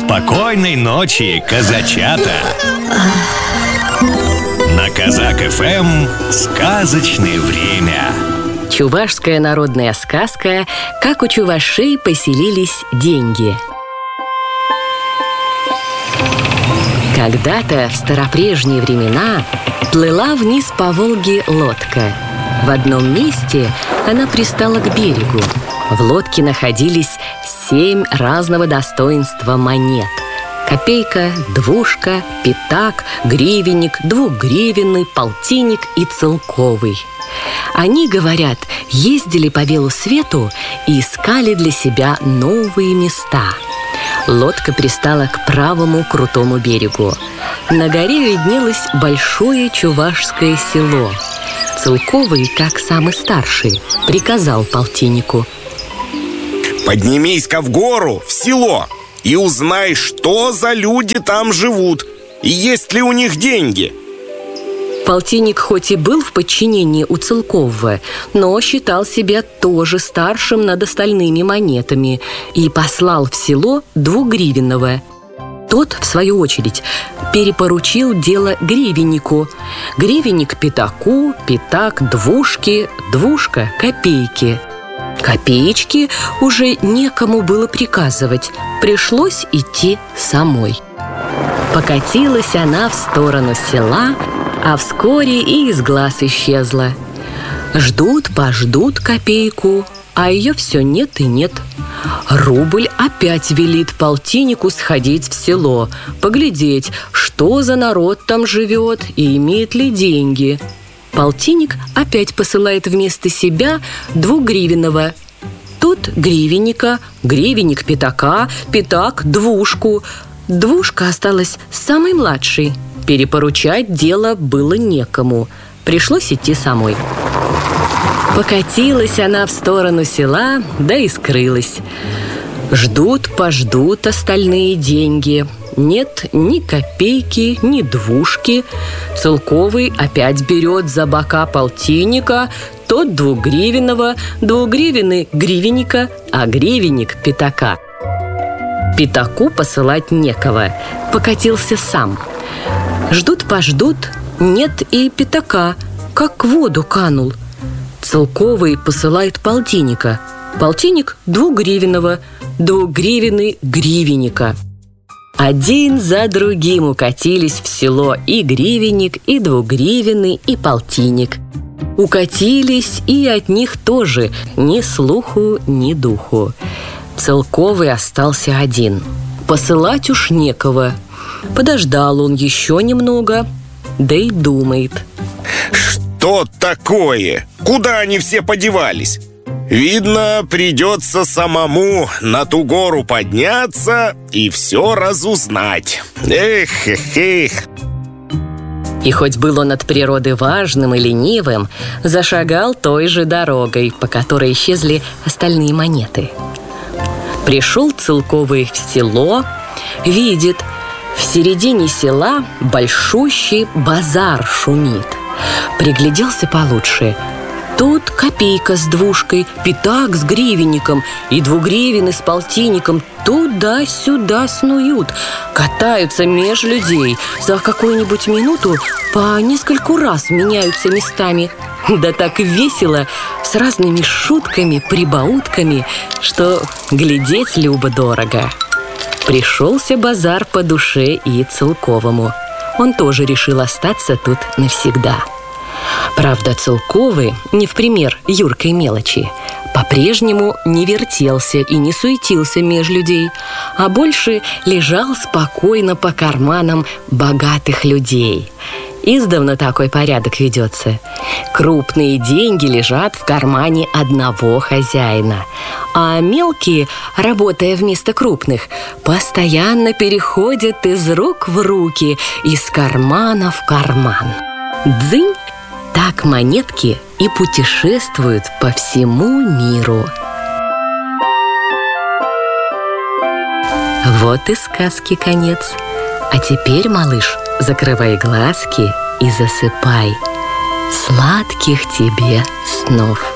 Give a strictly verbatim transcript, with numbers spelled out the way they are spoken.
Спокойной ночи, казачата! На Казак эф эм сказочное время. Чувашская народная сказка «Как у чувашей поселились деньги». Когда-то, в старопрежние времена, плыла вниз по Волге лодка. В одном месте она пристала к берегу. В лодке находились семь разного достоинства монет: копейка, двушка, пятак, гривенник, двугривенный, полтинник и целковый. Они, говорят, ездили по белу свету и искали для себя новые места. Лодка пристала к правому крутому берегу. На горе виднелось большое чувашское село. Целковый, как самый старший, приказал полтиннику: «Поднимись-ка в гору, в село, и узнай, что за люди там живут, и есть ли у них деньги». Полтинник хоть и был в подчинении у Целкового, но считал себя тоже старшим над остальными монетами и послал в село двугривенного. Тот, в свою очередь, перепоручил дело гривеннику. Гривенник – пятаку, пятак – двушке, двушка – копейке. Копеечки уже некому было приказывать, пришлось идти самой. Покатилась она в сторону села, а вскоре и из глаз исчезла. Ждут-пождут копейку, а ее все нет и нет. Рубль опять велит полтиннику сходить в село, поглядеть, что за народ там живет и имеет ли деньги. Полтинник опять посылает вместо себя двугривенного. Тут гривенника, гривенник пятака, пятак двушку. Двушка осталась самой младшей. Перепоручать дело было некому. Пришлось идти самой. Покатилась она в сторону села, да и скрылась. Ждут-пождут остальные деньги. Нет ни копейки, ни двушки. Целковый опять берет за бока полтинника, тот двугривенного, двугривенный гривенника, а гривенник пятака. Пятаку посылать некого, покатился сам. Ждут-пождут, нет и пятака, как в воду канул. Целковый посылает полтинника, полтинник двугривенного, двугривенный гривенника. Один за другим укатились в село и гривенник, и двугривенный, и полтинник. Укатились, и от них тоже ни слуху, ни духу. Целковый остался один. Посылать уж некого. Подождал он еще немного, да и думает: что такое? Куда они все подевались? Видно, придется самому на ту гору подняться и все разузнать. Эх, эх, эх. И хоть был он от природы важным и ленивым, зашагал той же дорогой, по которой исчезли остальные монеты. Пришел Целковый в село, видит, в середине села большущий базар шумит. Пригляделся получше. Тут копейка с двушкой, пятак с гривенником и двугривенный с полтинником туда-сюда снуют, катаются меж людей. За какую-нибудь минуту по нескольку раз меняются местами. Да так весело, с разными шутками, прибаутками, что глядеть любо-дорого. Пришелся базар по душе и Целковому. Он тоже решил остаться тут навсегда. Правда, Целковый, не в пример юркой мелочи, по-прежнему не вертелся и не суетился меж людей, а больше лежал спокойно по карманам богатых людей. Издавна такой порядок ведется. Крупные деньги лежат в кармане одного хозяина, а мелкие, работая вместо крупных, постоянно переходят из рук в руки, из кармана в карман. Дзынь! Так монетки и путешествуют по всему миру. Вот и сказки конец. А теперь, малыш, закрывай глазки и засыпай. Сладких тебе снов!